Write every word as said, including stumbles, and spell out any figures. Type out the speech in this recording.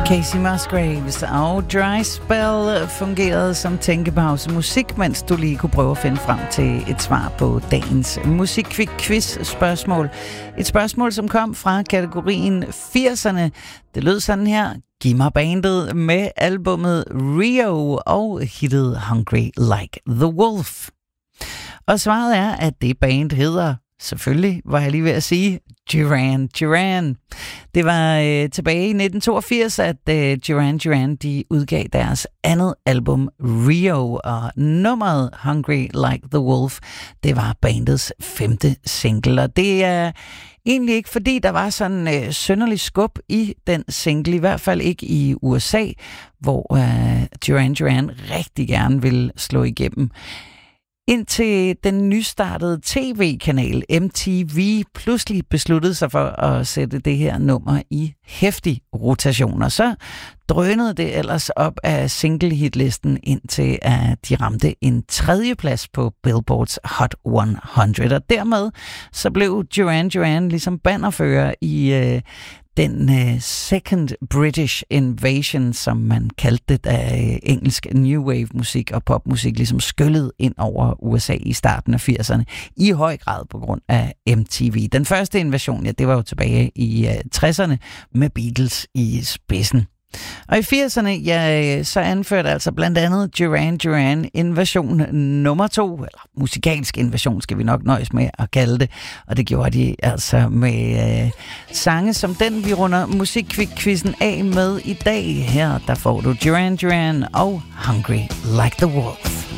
Casey Musgraves og Dry Spell fungerede som tænkepause musik, mens du lige kunne prøve at finde frem til et svar på dagens musikquiz-spørgsmål. Et spørgsmål, som kom fra kategorien firserne. Det lød sådan her. Giv mig bandet med albummet Rio og hittet Hungry Like the Wolf. Og svaret er, at det band hedder, selvfølgelig var jeg lige ved at sige, Duran Duran. Det var øh, tilbage i nitten toogfirs, at øh, Duran Duran de udgav deres andet album Rio, og nummeret Hungry Like the Wolf, det var bandets femte single. Og det er egentlig ikke fordi, der var sådan øh, synderlig skub i den single, i hvert fald ikke i U S A, hvor øh, Duran Duran rigtig gerne ville slå igennem. Indtil den nystartede tv-kanal M T V pludselig besluttede sig for at sætte det her nummer i heftig rotation. Og så drønede det ellers op af single-hitlisten, indtil at de ramte en tredjeplads på Billboards Hot hundrede. Og dermed så blev Duran Duran ligesom bannerfører i øh, den uh, Second British Invasion, som man kaldte det, af uh, engelsk New Wave musik og popmusik ligesom skyllede ind over U S A i starten af firserne, i høj grad på grund af M T V. Den første invasion, ja, det var jo tilbage i uh, tresserne med Beatles i spidsen. Og i firserne, ja, så anførte altså blandt andet Duran Duran invasion nummer to, eller musikalsk invasion skal vi nok nøjes med at kalde det, og det gjorde de altså med øh, sange som den, vi runder musikquizzen af med i dag. Her, der får du Duran Duran og Hungry Like the Wolf.